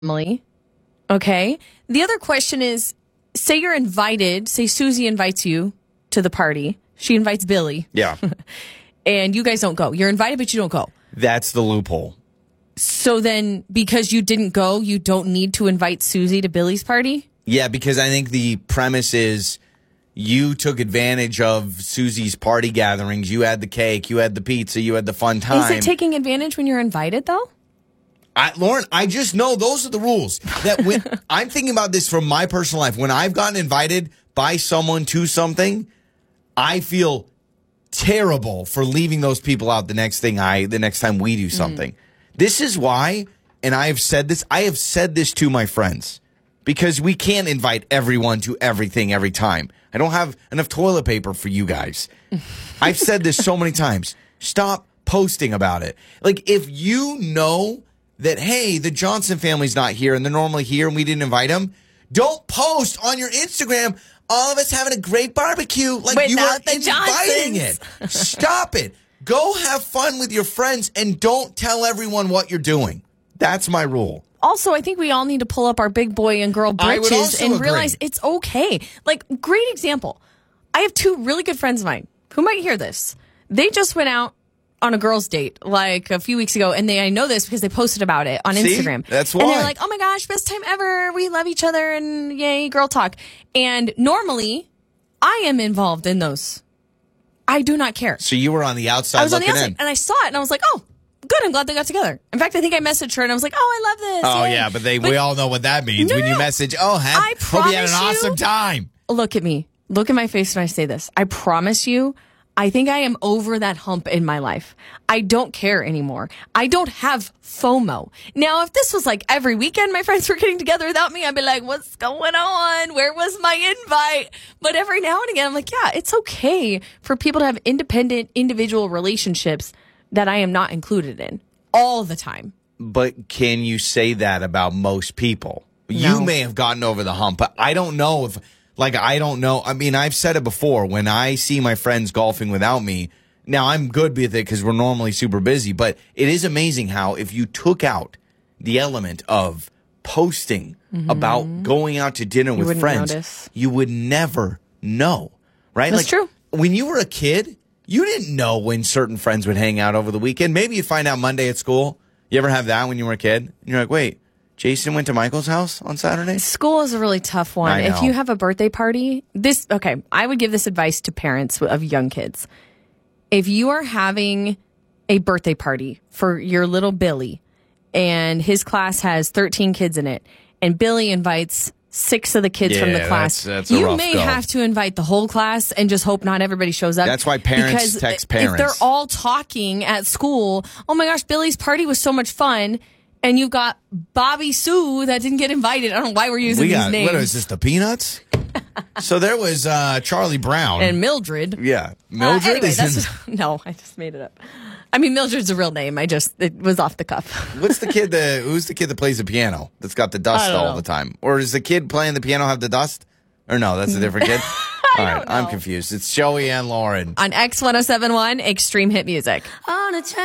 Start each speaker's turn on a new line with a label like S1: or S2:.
S1: family. Okay. The other question is, say you're invited, say Susie invites you to the party. She invites Billy.
S2: Yeah.
S1: And you guys don't go. You're invited, but you don't go.
S2: That's the loophole.
S1: So then, because you didn't go, you don't need to invite Susie to Billy's party?
S2: Yeah, because I think the premise is you took advantage of Susie's party gatherings. You had the cake, you had the pizza, you had the fun time.
S1: Is it taking advantage when you're invited, though?
S2: Lauren, I just know those are the rules. That when I'm thinking about this from my personal life, when I've gotten invited by someone to something, I feel terrible for leaving those people out the next time we do something. This is why, and I have said this to my friends, because we can't invite everyone to everything every time. I don't have enough toilet paper for you guys. I've said this so many times. Stop posting about it. Like, if you know that, hey, the Johnson family's not here and they're normally here and we didn't invite them, don't post on your Instagram, all of us having a great barbecue, like you are inviting it. Stop it. Go have fun with your friends and don't tell everyone what you're doing. That's my rule.
S1: Also, I think we all need to pull up our big boy and girl britches and realize it's okay. Like, great example. I have two really good friends of mine who might hear this. They just went out on a girls' date like a few weeks ago, and I know this because they posted about it on Instagram.
S2: That's why.
S1: And they're like, oh my gosh, best time ever. We love each other and yay, girl talk. And normally, I am involved in those. I do not care.
S2: So you were on the outside looking in. I was on the outside,
S1: and I saw it, and I was like, oh, good, I'm glad they got together. In fact, I think I messaged her, and I was like, oh, I love this.
S2: Oh, yeah, but we all know what that means. When you message, hope you had an awesome time.
S1: Look at me. Look at my face when I say this. I promise you, I think I am over that hump in my life. I don't care anymore. I don't have FOMO. Now, if this was like every weekend my friends were getting together without me, I'd be like, what's going on? Where was my invite? But every now and again, I'm like, yeah, it's okay for people to have independent, individual relationships that I am not included in all the time.
S2: But can you say that about most people? No. You may have gotten over the hump, but I don't know if... I don't know. I mean, I've said it before. When I see my friends golfing without me, now I'm good with it because we're normally super busy, but it is amazing how if you took out the element of posting about going out to dinner with friends, you would never know, right?
S1: That's true.
S2: When you were a kid, you didn't know when certain friends would hang out over the weekend. Maybe you'd find out Monday at school. You ever have that when you were a kid? And you're like, wait. Jason went to Michael's house on Saturday?
S1: School is a really tough one. If you have a birthday party, I would give this advice to parents of young kids. If you are having a birthday party for your little Billy and his class has 13 kids in it and Billy invites 6 of the kids from the class, you may have to invite the whole class and just hope not everybody shows up.
S2: That's why parents text parents.
S1: If they're all talking at school, oh my gosh, Billy's party was so much fun. And you've got Bobby Sue that didn't get invited. I don't know why we're using these names.
S2: What is this, the Peanuts? So there was Charlie Brown.
S1: And Mildred.
S2: Yeah. Mildred
S1: No, I just made it up. I mean, Mildred's a real name. It was off the cuff.
S2: Who's the kid that plays the piano that's got the dust all the time? Or does the kid playing the piano have the dust? Or no, that's a different kid? All right, I'm confused. It's Joey and Lauren.
S1: On X1071, Extreme Hit Music.